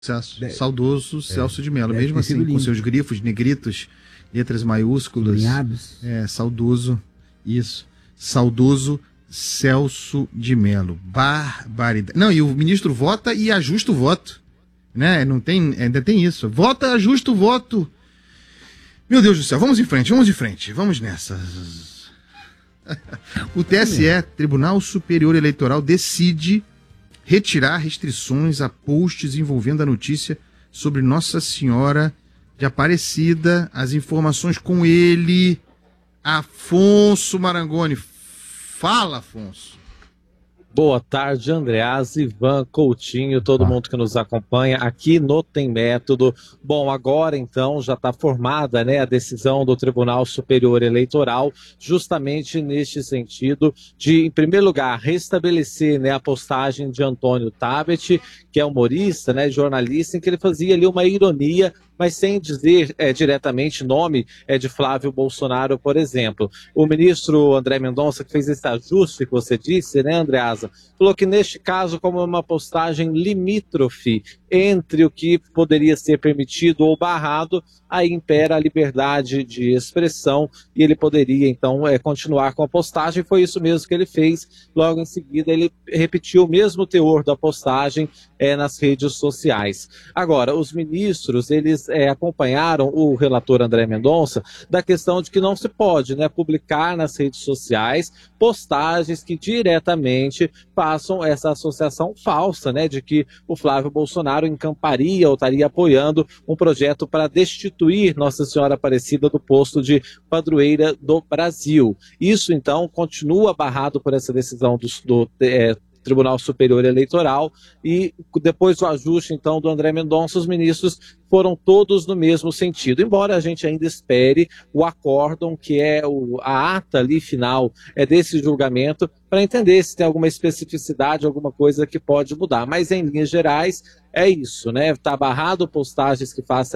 Saudoso Celso de Mello, mesmo assim, com lindo. seus grifos, negritos, letras maiúsculas. Sublinhados. Saudoso, isso. Saudoso Celso de Mello. Barbaridade. Não, e o ministro vota e ajusta o voto. Né? Não tem, ainda tem isso. Vota, ajusta o voto. Meu Deus do céu, vamos em frente, vamos nessa. O TSE, Tribunal Superior Eleitoral, decide retirar restrições a posts envolvendo a notícia sobre Nossa Senhora de Aparecida. As informações com ele, Afonso Marangoni. Fala, Afonso. Boa tarde, Andreas, Ivan, Coutinho, todo mundo que nos acompanha aqui no Tem Método. Bom, agora então já está formada, né, a decisão do Tribunal Superior Eleitoral, justamente neste sentido de, em primeiro lugar, restabelecer, né, a postagem de Antônio Tabet, que é humorista, né, jornalista, em que ele fazia ali uma ironia, mas sem dizer diretamente nome de Flávio Bolsonaro, por exemplo. O ministro André Mendonça, que fez esse ajuste que você disse, né, Andreasa, falou que neste caso, como é uma postagem limítrofe entre o que poderia ser permitido ou barrado, aí impera a liberdade de expressão e ele poderia, então, continuar com a postagem. Foi isso mesmo que ele fez. Logo em seguida, ele repetiu o mesmo teor da postagem nas redes sociais. Agora, os ministros, eles acompanharam o relator André Mendonça da questão de que não se pode, né, publicar nas redes sociais postagens que diretamente façam essa associação falsa, né, de que o Flávio Bolsonaro encamparia ou estaria apoiando um projeto para destituir Nossa Senhora Aparecida do posto de padroeira do Brasil. Isso, então, continua barrado por essa decisão do Tribunal Superior Eleitoral, e depois do ajuste, então, do André Mendonça, os ministros foram todos no mesmo sentido, embora a gente ainda espere o acórdão, que é a ata ali final desse julgamento, para entender se tem alguma especificidade, alguma coisa que pode mudar. Mas, em linhas gerais, é isso, né? Está barrado postagens que façam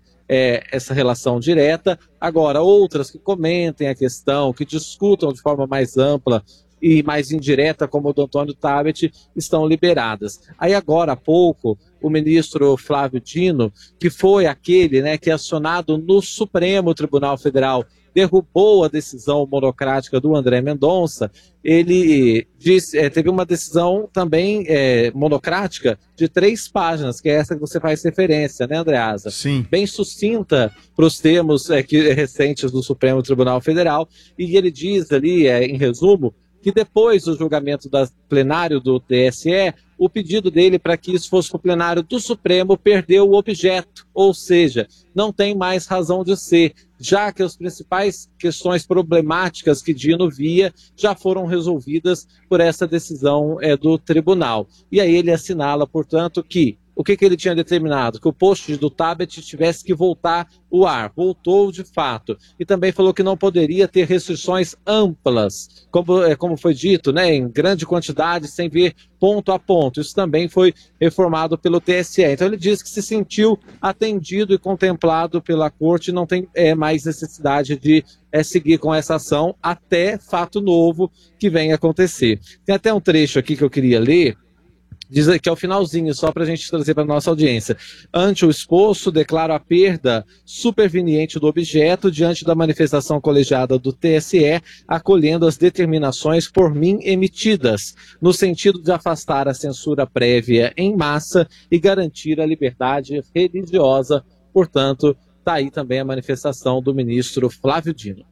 essa relação direta. Agora, outras que comentem a questão, que discutam de forma mais ampla e mais indireta, como o do Antônio Tabet, estão liberadas. Aí agora há pouco, o ministro Flávio Dino, que foi aquele, né, que acionado no Supremo Tribunal Federal, derrubou a decisão monocrática do André Mendonça, ele teve uma decisão também monocrática de 3 páginas, que é essa que você faz referência, né, Andreasa? Sim. Bem sucinta para os termos recentes do Supremo Tribunal Federal, e ele diz ali, em resumo, que depois do julgamento plenário do TSE, o pedido dele para que isso fosse para o plenário do Supremo perdeu o objeto, ou seja, não tem mais razão de ser, já que as principais questões problemáticas que Dino via já foram resolvidas por essa decisão do tribunal. E aí ele assinala, portanto, que o que ele tinha determinado? Que o post do Tabet tivesse que voltar o ar. Voltou de fato. E também falou que não poderia ter restrições amplas, como foi dito, né, em grande quantidade, sem ver ponto a ponto. Isso também foi reformado pelo TSE. Então ele diz que se sentiu atendido e contemplado pela corte e não tem mais necessidade de seguir com essa ação até fato novo que venha acontecer. Tem até um trecho aqui que eu queria ler, diz que é o finalzinho, só para a gente trazer para a nossa audiência. Ante o exposto, declaro a perda superveniente do objeto diante da manifestação colegiada do TSE, acolhendo as determinações por mim emitidas, no sentido de afastar a censura prévia em massa e garantir a liberdade religiosa. Portanto, está aí também a manifestação do ministro Flávio Dino.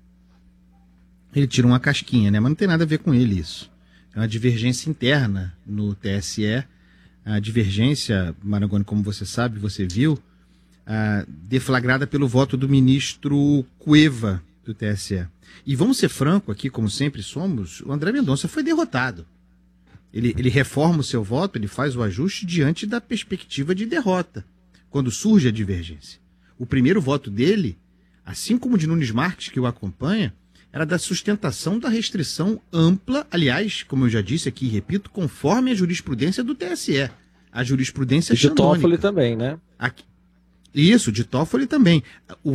Ele tira uma casquinha, né? Mas não tem nada a ver com ele isso. É uma divergência interna no TSE, a divergência, Marangoni, como você sabe, você viu, deflagrada pelo voto do ministro Cueva do TSE. E vamos ser franco aqui, como sempre somos, o André Mendonça foi derrotado. Ele reforma o seu voto, ele faz o ajuste diante da perspectiva de derrota, quando surge a divergência. O primeiro voto dele, assim como o de Nunes Marques, que o acompanha, era da sustentação da restrição ampla, aliás, como eu já disse aqui e repito, conforme a jurisprudência do TSE. A jurisprudência de Toffoli também, né? Isso, de Toffoli também.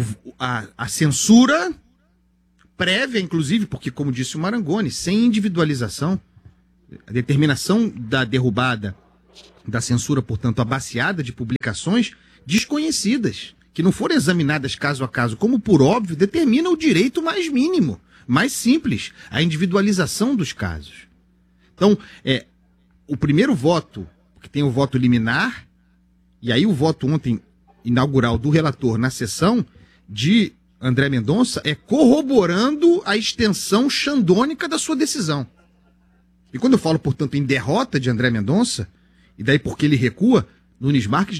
A censura prévia, inclusive, porque, como disse o Marangoni, sem individualização, a determinação da derrubada da censura, portanto, abaciada de publicações desconhecidas, que não foram examinadas caso a caso, como por óbvio determina o direito mais mínimo, mais simples, a individualização dos casos. Então, o primeiro voto, que tem o voto liminar, e aí o voto ontem inaugural do relator na sessão de André Mendonça é corroborando a extensão xandônica da sua decisão. E quando eu falo, portanto, em derrota de André Mendonça, e daí porque ele recua, Nunes Marques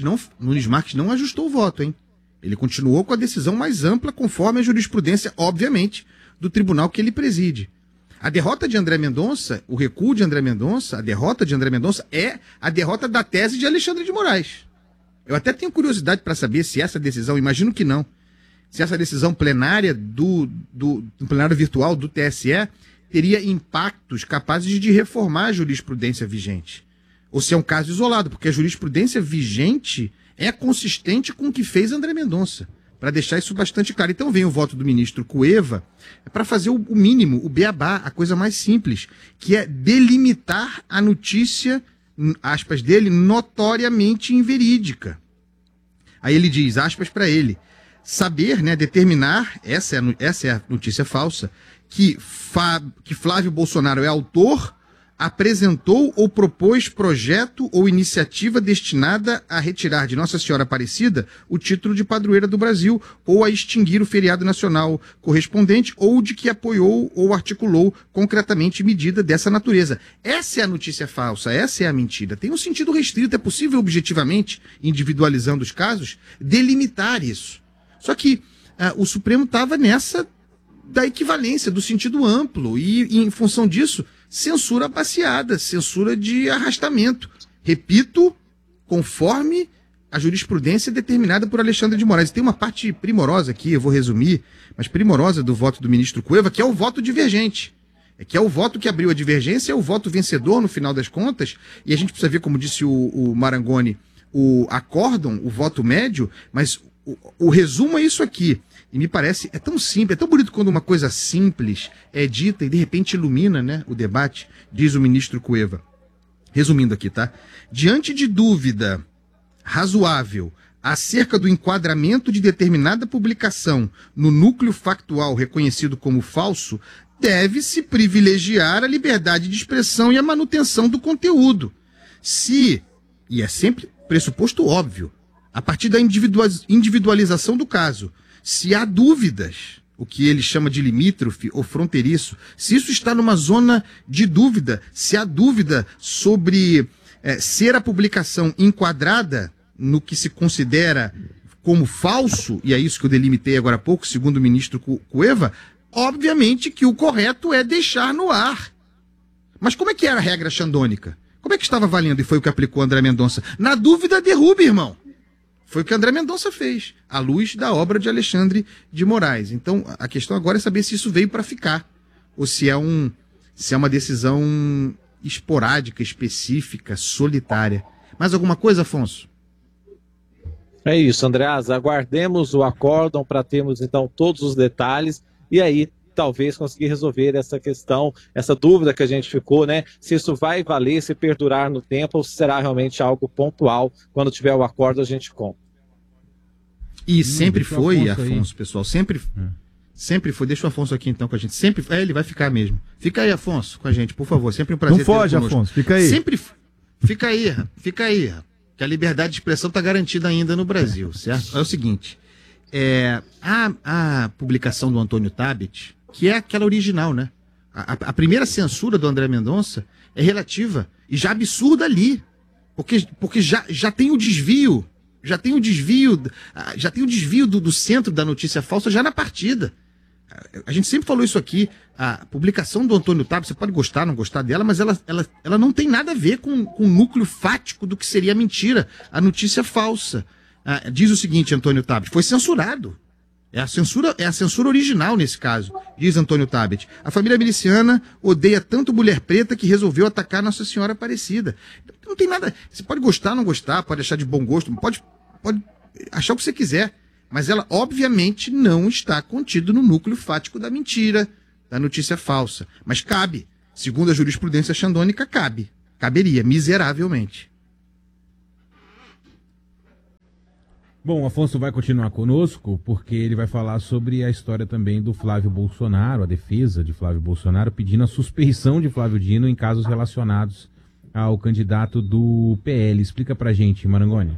não ajustou o voto, hein? Ele continuou com a decisão mais ampla, conforme a jurisprudência, obviamente, do tribunal que ele preside. A derrota de André Mendonça, o recuo de André Mendonça, a derrota de André Mendonça é a derrota da tese de Alexandre de Moraes. Eu até tenho curiosidade para saber se essa decisão, imagino que não, se essa decisão plenária do plenário virtual do TSE teria impactos capazes de reformar a jurisprudência vigente. Ou se é um caso isolado, porque a jurisprudência vigente é consistente com o que fez André Mendonça, para deixar isso bastante claro. Então vem o voto do ministro Cueva para fazer o mínimo, o beabá, a coisa mais simples, que é delimitar a notícia, aspas dele, notoriamente inverídica. Aí ele diz, aspas para ele, saber, né, determinar, essa é a notícia falsa, que Flávio Bolsonaro é autor, apresentou ou propôs projeto ou iniciativa destinada a retirar de Nossa Senhora Aparecida o título de padroeira do Brasil ou a extinguir o feriado nacional correspondente ou de que apoiou ou articulou concretamente medida dessa natureza. Essa é a notícia falsa, essa é a mentira. Tem um sentido restrito, é possível objetivamente, individualizando os casos, delimitar isso. Só que o Supremo estava nessa da equivalência, do sentido amplo, e em função disso, censura abaciada, censura de arrastamento. Repito, conforme a jurisprudência determinada por Alexandre de Moraes. Tem uma parte primorosa aqui, eu vou resumir, mas primorosa do voto do ministro Cueva, que é o voto divergente. Que é o voto que abriu a divergência, é o voto vencedor no final das contas, e a gente precisa ver, como disse o Marangoni, o acórdão, o voto médio, mas o resumo é isso aqui. E me parece, é tão simples, é tão bonito quando uma coisa simples é dita e de repente ilumina, né, o debate, diz o ministro Cueva. Resumindo aqui, tá? Diante de dúvida razoável acerca do enquadramento de determinada publicação no núcleo factual reconhecido como falso, deve-se privilegiar a liberdade de expressão e a manutenção do conteúdo. Se, e é sempre pressuposto óbvio, a partir da individualização do caso, se há dúvidas, o que ele chama de limítrofe ou fronteiriço, se isso está numa zona de dúvida, se há dúvida sobre ser a publicação enquadrada no que se considera como falso, e é isso que eu delimitei agora há pouco, segundo o ministro Cueva, obviamente que o correto é deixar no ar. Mas como é que era a regra xandônica? Como é que estava valendo e foi o que aplicou André Mendonça? Na dúvida, derrube, irmão. Foi o que André Mendonça fez, à luz da obra de Alexandre de Moraes. Então, a questão agora é saber se isso veio para ficar, ou se é uma decisão esporádica, específica, solitária. Mais alguma coisa, Afonso? É isso, Andreasa. Aguardemos o acórdão para termos, então, todos os detalhes e aí talvez conseguir resolver essa questão, essa dúvida que a gente ficou, né? Se isso vai valer, se perdurar no tempo ou se será realmente algo pontual. Quando tiver o acordo, a gente conta. E sempre foi, Afonso, pessoal, sempre foi. Deixa o Afonso aqui então com a gente. Sempre, ele vai ficar mesmo. Fica aí, Afonso, com a gente, por favor. Sempre um prazer. Não foge, Afonso, fica aí. Sempre, fica aí, que a liberdade de expressão está garantida ainda no Brasil, certo? É o seguinte, a publicação do Antônio Tabet, que é aquela original, né? A primeira censura do André Mendonça é relativa e já absurda ali, porque já tem o desvio, do centro da notícia falsa já na partida. A gente sempre falou isso aqui, a publicação do Antônio Tabet, você pode gostar, não gostar dela, mas ela não tem nada a ver com o núcleo fático do que seria a mentira, a notícia falsa. Diz o seguinte, Antônio Tabet, foi censurado. É a censura original nesse caso, diz Antônio Tabet. A família miliciana odeia tanto mulher preta que resolveu atacar Nossa Senhora Aparecida. Não tem nada. Você pode gostar, não gostar, pode achar de bom gosto, pode achar o que você quiser. Mas ela, obviamente, não está contida no núcleo fático da mentira, da notícia falsa. Mas cabe. Segundo a jurisprudência xandônica, caberia, miseravelmente. Bom, o Afonso vai continuar conosco porque ele vai falar sobre a história também do Flávio Bolsonaro, a defesa de Flávio Bolsonaro, pedindo a suspeição de Flávio Dino em casos relacionados ao candidato do PL. Explica pra gente, Marangoni.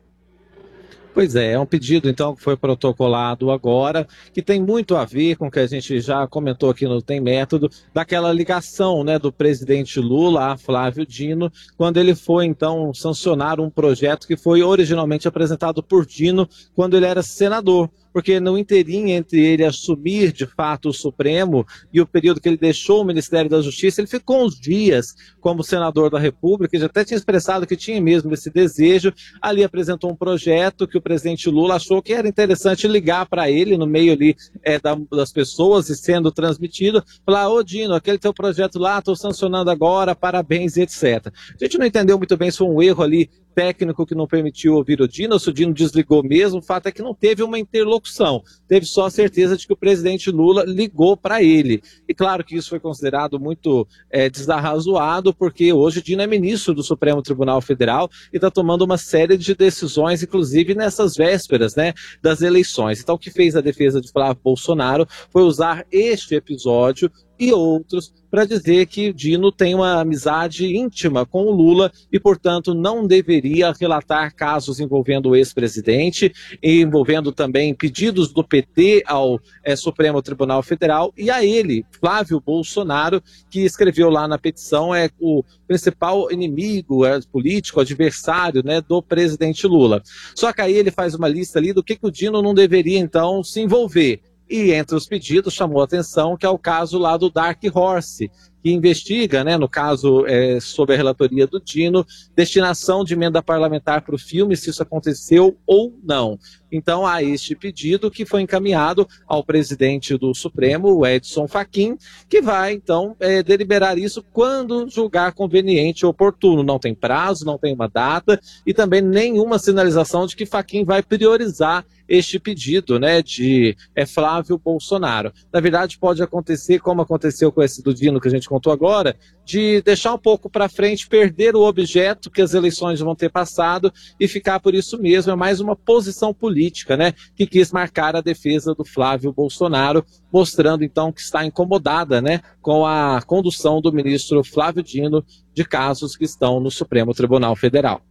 Pois é um pedido, então, que foi protocolado agora, que tem muito a ver com o que a gente já comentou aqui no Tem Método, daquela ligação, né, do presidente Lula a Flávio Dino, quando ele foi, então, sancionar um projeto que foi originalmente apresentado por Dino quando ele era senador. Porque no inteirinho entre ele assumir de fato o Supremo e o período que ele deixou o Ministério da Justiça, ele ficou uns dias como senador da República, ele já até tinha expressado que tinha mesmo esse desejo, ali apresentou um projeto que o presidente Lula achou que era interessante ligar para ele no meio ali das pessoas e sendo transmitido, falar, ô Dino, aquele teu projeto lá, estou sancionando agora, parabéns e etc. A gente não entendeu muito bem se foi um erro ali técnico que não permitiu ouvir o Dino, ou se o Dino desligou mesmo, o fato é que não teve uma interlocução, teve só a certeza de que o presidente Lula ligou para ele. E claro que isso foi considerado muito desarrazoado, porque hoje o Dino é ministro do Supremo Tribunal Federal e está tomando uma série de decisões, inclusive nessas vésperas, né, das eleições. Então o que fez a defesa de Flávio Bolsonaro foi usar este episódio e outros para dizer que Dino tem uma amizade íntima com o Lula e, portanto, não deveria relatar casos envolvendo o ex-presidente e envolvendo também pedidos do PT ao Supremo Tribunal Federal e a ele, Flávio Bolsonaro, que escreveu lá na petição, é o principal inimigo político, adversário, né, do presidente Lula. Só que aí ele faz uma lista ali do que o Dino não deveria, então, se envolver. E entre os pedidos chamou a atenção que é o caso lá do Dark Horse, que investiga, né, no caso sob a relatoria do Dino, destinação de emenda parlamentar para o filme, se isso aconteceu ou não. Então há este pedido que foi encaminhado ao presidente do Supremo, o Edson Fachin, que vai então deliberar isso quando julgar conveniente e oportuno. Não tem prazo, não tem uma data e também nenhuma sinalização de que Fachin vai priorizar este pedido, né, de Flávio Bolsonaro. Na verdade pode acontecer, como aconteceu com esse do Dino que a gente contou agora, de deixar um pouco para frente, perder o objeto que as eleições vão ter passado e ficar por isso mesmo. É mais uma posição política, né, que quis marcar a defesa do Flávio Bolsonaro, mostrando então que está incomodada, né, com a condução do ministro Flávio Dino de casos que estão no Supremo Tribunal Federal.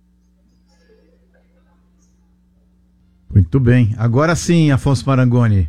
Muito bem. Agora sim, Afonso Marangoni,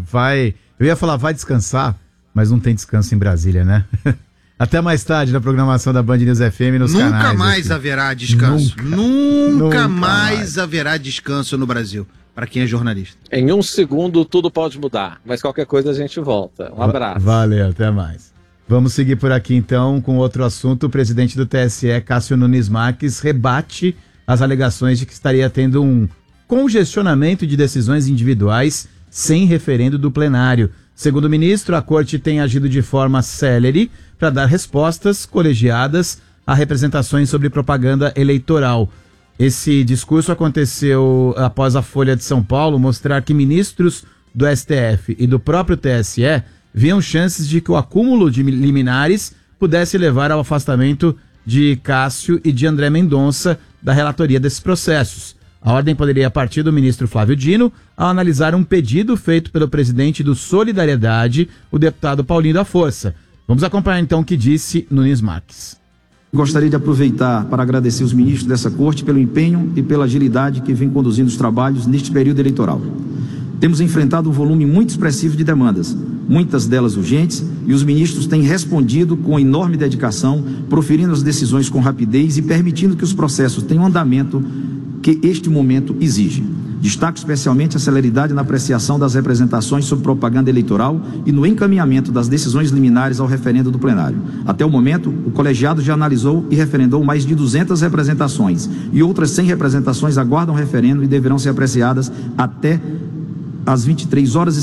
eu ia falar vai descansar, mas não tem descanso em Brasília, né? Até mais tarde na programação da Band News FM nos canais. Nunca mais haverá descanso. Nunca mais haverá descanso no Brasil, para quem é jornalista. Em um segundo tudo pode mudar, mas qualquer coisa a gente volta. Um abraço. Valeu, até mais. Vamos seguir por aqui então com outro assunto. O presidente do TSE, Cássio Nunes Marques, rebate as alegações de que estaria tendo um congestionamento de decisões individuais sem referendo do plenário. Segundo o ministro, a corte tem agido de forma célere para dar respostas colegiadas a representações sobre propaganda eleitoral. Esse discurso aconteceu após a Folha de São Paulo mostrar que ministros do STF e do próprio TSE viam chances de que o acúmulo de liminares pudesse levar ao afastamento de Cássio e de André Mendonça da relatoria desses processos. A ordem poderia partir do ministro Flávio Dino ao analisar um pedido feito pelo presidente do Solidariedade, o deputado Paulinho da Força. Vamos acompanhar então o que disse Nunes Marques. Gostaria de aproveitar para agradecer os ministros dessa corte pelo empenho e pela agilidade que vem conduzindo os trabalhos neste período eleitoral. Temos enfrentado um volume muito expressivo de demandas, muitas delas urgentes, e os ministros têm respondido com enorme dedicação, proferindo as decisões com rapidez e permitindo que os processos tenham andamento que este momento exige. Destaco especialmente a celeridade na apreciação das representações sobre propaganda eleitoral e no encaminhamento das decisões liminares ao referendo do plenário. Até o momento, o colegiado já analisou e referendou mais de 200 representações e outras 100 representações aguardam referendo e deverão ser apreciadas até às 23 horas e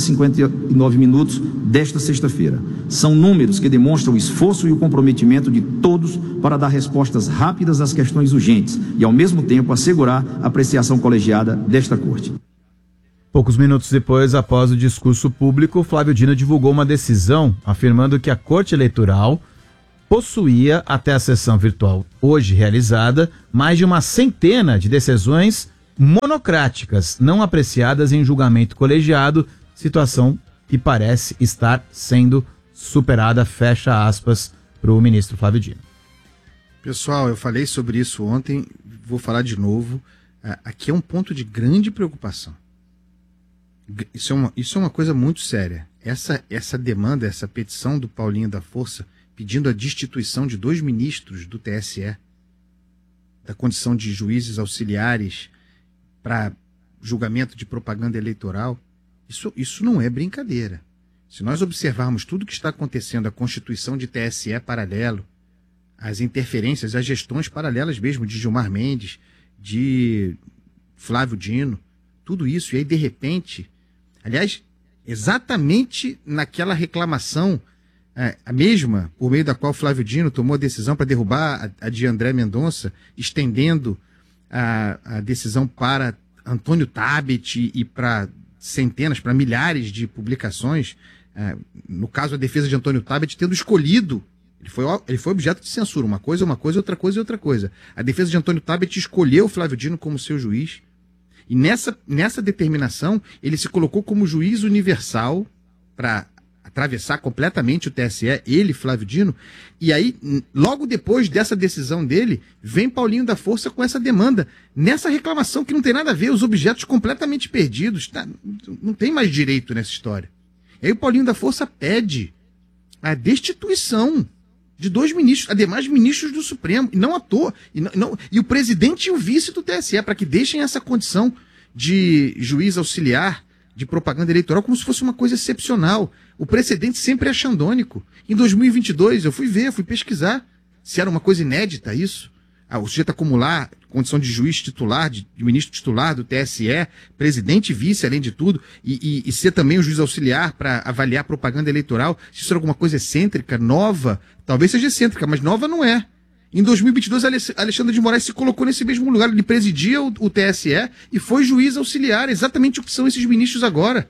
59 minutos desta sexta-feira. São números que demonstram o esforço e o comprometimento de todos para dar respostas rápidas às questões urgentes e, ao mesmo tempo, assegurar a apreciação colegiada desta Corte. Poucos minutos depois, após o discurso público, Flávio Dino divulgou uma decisão afirmando que a Corte Eleitoral possuía, até a sessão virtual hoje realizada, mais de uma centena de decisões monocráticas, não apreciadas em julgamento colegiado, situação que parece estar sendo superada, fecha aspas, para o ministro Flávio Dino. Pessoal, eu falei sobre isso ontem, vou falar de novo. Aqui é um ponto de grande preocupação. Isso é uma coisa muito séria. Essa demanda, essa petição do Paulinho da Força, pedindo a destituição de 2 ministros do TSE, da condição de juízes auxiliares para julgamento de propaganda eleitoral, isso não é brincadeira. Se nós observarmos tudo que está acontecendo, a constituição de TSE paralelo, as interferências, as gestões paralelas mesmo de Gilmar Mendes, de Flávio Dino, tudo isso, e aí de repente, aliás, exatamente naquela reclamação, a mesma por meio da qual Flávio Dino tomou a decisão para derrubar a de André Mendonça, estendendo a decisão para Antônio Tabet e para centenas, para milhares de publicações, no caso a defesa de Antônio Tabet tendo escolhido, ele foi objeto de censura, uma coisa, outra coisa e outra coisa. A defesa de Antônio Tabet escolheu Flávio Dino como seu juiz, e nessa determinação ele se colocou como juiz universal para atravessar completamente o TSE, ele, Flávio Dino, e aí, logo depois dessa decisão dele, vem Paulinho da Força com essa demanda, nessa reclamação que não tem nada a ver, os objetos completamente perdidos, não tem mais direito nessa história. E aí o Paulinho da Força pede a destituição de 2 ministros, ademais ministros do Supremo, e não à toa, e o presidente e o vice do TSE, para que deixem essa condição de juiz auxiliar de propaganda eleitoral como se fosse uma coisa excepcional. O precedente sempre é xandônico. Em 2022, eu fui pesquisar se era uma coisa inédita isso. O sujeito acumular condição de juiz titular, de ministro titular do TSE, presidente e vice, além de tudo, e ser também o juiz auxiliar para avaliar propaganda eleitoral. Se isso era alguma coisa excêntrica, nova, talvez seja excêntrica, mas nova não é. Em 2022, Alexandre de Moraes se colocou nesse mesmo lugar, ele presidia o TSE e foi juiz auxiliar, exatamente o que são esses ministros agora.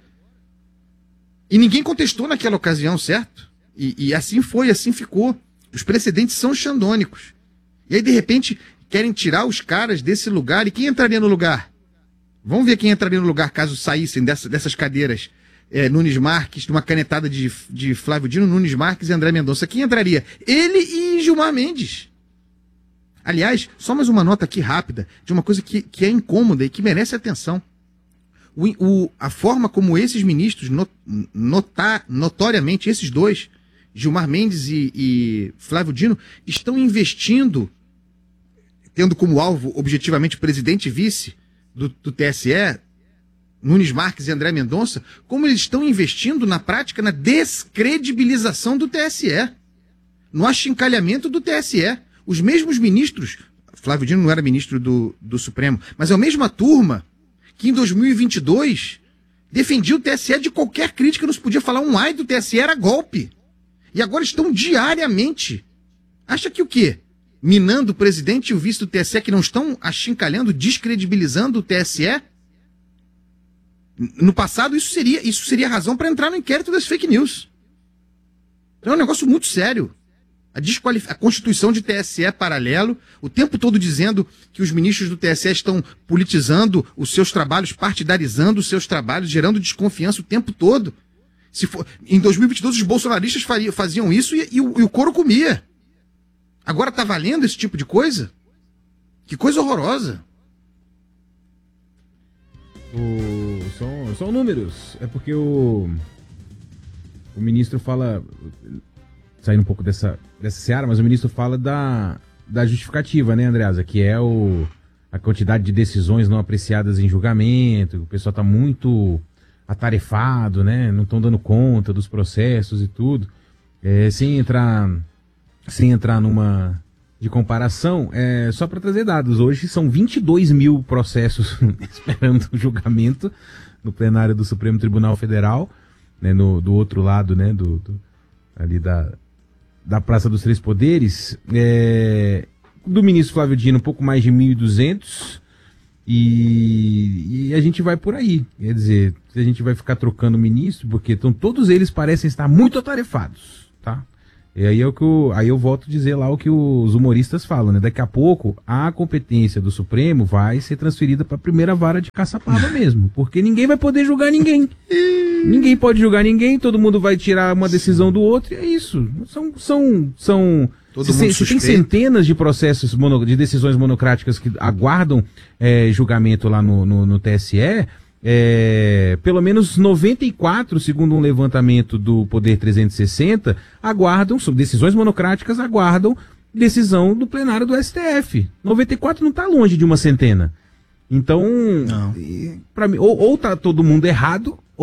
E ninguém contestou naquela ocasião, certo? E assim foi, assim ficou. Os precedentes são xandônicos. E aí, de repente, querem tirar os caras desse lugar. E quem entraria no lugar? Vamos ver quem entraria no lugar caso saíssem dessas cadeiras. Nunes Marques, numa canetada de Flávio Dino, Nunes Marques e André Mendonça. Quem entraria? Ele e Gilmar Mendes. Aliás, só mais uma nota aqui rápida de uma coisa que é incômoda e que merece atenção. A forma como esses ministros, notoriamente esses 2, Gilmar Mendes e Flávio Dino, estão investindo, tendo como alvo objetivamente o presidente e vice do TSE, Nunes Marques e André Mendonça, como eles estão investindo na prática na descredibilização do TSE, no achincalhamento do TSE. Os mesmos ministros, Flávio Dino não era ministro do Supremo, mas é a mesma turma que em 2022 defendia o TSE de qualquer crítica, não se podia falar um ai do TSE, era golpe. E agora estão diariamente. Acha que o quê? Minando o presidente e o vice do TSE, que não estão achincalhando, descredibilizando o TSE? No passado, isso seria razão para entrar no inquérito das fake news. Então é um negócio muito sério. A constituição de TSE paralelo, o tempo todo dizendo que os ministros do TSE estão politizando os seus trabalhos, partidarizando os seus trabalhos, gerando desconfiança o tempo todo. Em 2022 os bolsonaristas faziam isso e o couro comia. Agora tá valendo esse tipo de coisa? Que coisa horrorosa. São números. É porque o ministro fala, saindo um pouco dessa seara, mas o ministro fala da justificativa, né, Andreasa? Que é a quantidade de decisões não apreciadas em julgamento, o pessoal tá muito atarefado, né? Não estão dando conta dos processos e tudo. Sem entrar numa de comparação, só para trazer dados, hoje são 22 mil processos esperando o julgamento no plenário do Supremo Tribunal Federal, né, do outro lado, né, ali da Praça dos Três Poderes. Do ministro Flávio Dino, um pouco mais de 1.200. E a gente vai por aí. Quer dizer, a gente vai ficar trocando ministro, porque todos eles parecem estar muito atarefados, tá? E aí, aí eu volto a dizer lá o que os humoristas falam, né? Daqui a pouco, a competência do Supremo vai ser transferida para a primeira vara de Caçapava mesmo, porque ninguém vai poder julgar ninguém. Ninguém pode julgar ninguém, todo mundo vai tirar uma decisão do outro, e é isso. Se tem centenas de processos, de decisões monocráticas que aguardam julgamento lá no TSE, pelo menos 94, segundo um levantamento do Poder 360, decisões monocráticas aguardam decisão do plenário do STF. 94 não está longe de uma centena. Então, para mim, ou tá todo mundo errado,